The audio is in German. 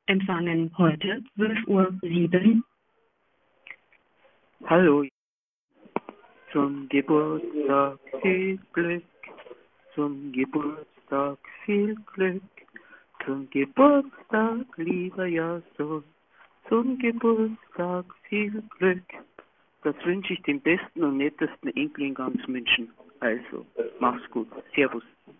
empfangen heute 12:07 Uhr. Hallo, zum Geburtstag viel Glück, zum Geburtstag viel Glück, zum Geburtstag lieber Jason, zum Geburtstag viel Glück. Das wünsche ich dem besten und nettesten Enkel in ganz München. Also, mach's gut. Servus.